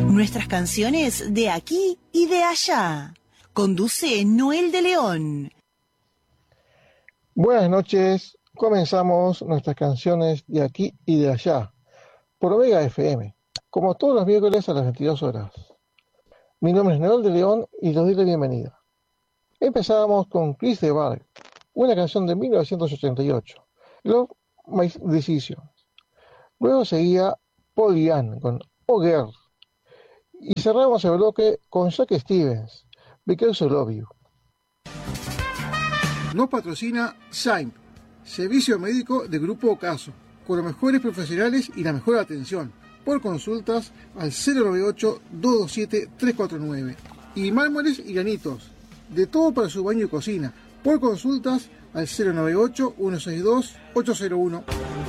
Nuestras canciones de aquí y de allá. Conduce Noel de León. Buenas noches, comenzamos nuestras canciones de aquí y de allá, por Omega FM, como todos los miércoles a las 22 horas. Mi nombre es Noel de León y les doy la bienvenida. Empezábamos con Chris de Burgh, una canción de 1988, Love My Decision. Luego seguía Paul Young con Oh Girl, y cerramos el bloque con Jack Stevens, Because I Love You. Nos patrocina SAIMP, Servicio Médico de Grupo Ocaso, con los mejores profesionales y la mejor atención. Por consultas al 098-227-349. Y mármoles y granitos, de todo para su baño y cocina. Por consultas al 098-162-801.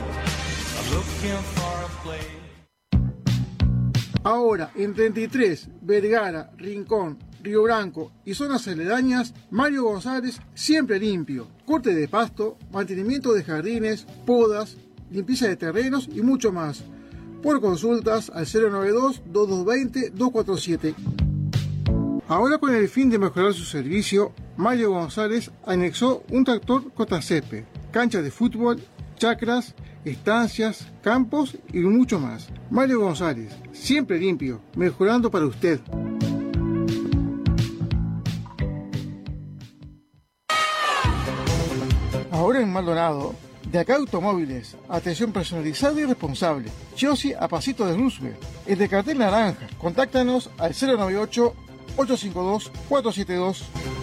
Ahora, en 33, Vergara, Rincón, Río Branco y zonas aledañas, Mario González Siempre Limpio. Corte de pasto, mantenimiento de jardines, podas, limpieza de terrenos y mucho más. Por consultas al 092-2220-247. Ahora, con el fin de mejorar su servicio, Mario González anexó un tractor Cotacepe, cancha de fútbol, chacras, estancias, campos y mucho más. Mario González, Siempre Limpio, mejorando para usted. Ahora en Maldonado, de acá Automóviles, atención personalizada y responsable. Chiosi a pasito de Roosevelt, el de cartel naranja. Contáctanos al 098-852-472.